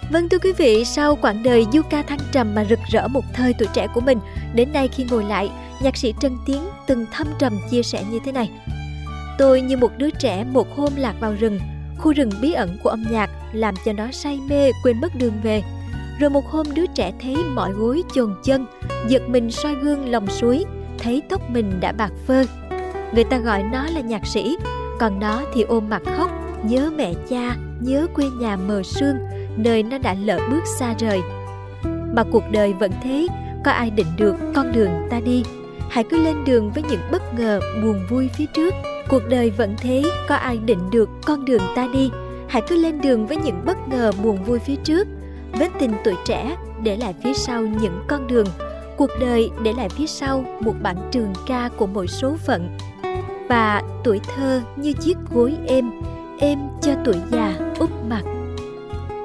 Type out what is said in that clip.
Vâng thưa quý vị, sau quãng đời du ca thăng trầm mà rực rỡ một thời tuổi trẻ của mình, đến nay khi ngồi lại, nhạc sĩ Trần Tiến từng thâm trầm chia sẻ như thế này. Tôi như một đứa trẻ một hôm lạc vào rừng, khu rừng bí ẩn của âm nhạc làm cho nó say mê quên mất đường về. Rồi một hôm đứa trẻ thấy mỏi gối chồn chân, giật mình soi gương lòng suối, thấy tóc mình đã bạc phơ. Người ta gọi nó là nhạc sĩ, còn nó thì ôm mặt khóc, nhớ mẹ cha, nhớ quê nhà mờ sương, nơi nó đã lỡ bước xa rời. Mà cuộc đời vẫn thế, có ai định được con đường ta đi. Hãy cứ lên đường với những bất ngờ buồn vui phía trước. Cuộc đời vẫn thế, có ai định được con đường ta đi. Hãy cứ lên đường với những bất ngờ buồn vui phía trước. Vết tình tuổi trẻ để lại phía sau những con đường. Cuộc đời để lại phía sau một bản trường ca của mỗi số phận. Và tuổi thơ như chiếc gối êm, êm cho tuổi già úp mặt.